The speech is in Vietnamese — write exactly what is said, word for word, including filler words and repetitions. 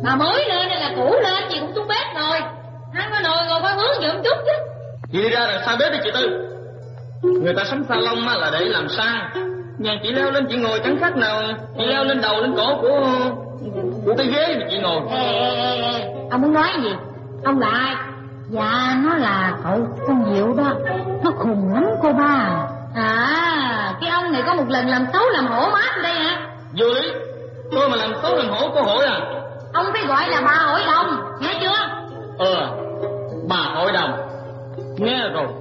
Mà mới lên hay là cũ lên gì cũng xuống bếp ngồi. Ăn có nồi ngồi có hướng giùm chút chứ. Chị đi ra rồi sang bếp đi chị Tư. Người ta sắm salon á là để làm sang. Nhà chị leo lên chị ngồi chẳng khác nào chị leo lên đầu lên cổ của của cái ghế mà chị ngồi. Ê, ê, ê, ê. Ông muốn nói gì? Ông là ai? Dạ nó là cậu con Diệu đó. Nó khùng lắm cô ba. À cái ông này có một lần làm xấu làm hổ mát ở đây hả? Vô lý. Tôi mà làm xấu làm hổ có hổ à? Ông phải gọi là bà hội đồng, nghe chưa? Ờ, bà hội đồng. Nghe rồi.